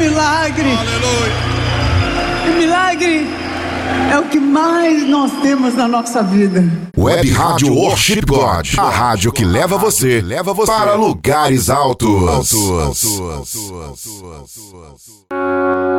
milagre. Aleluia. O milagre é o que mais nós temos na nossa vida. Web Rádio Worship God, a rádio que leva você para lugares altos.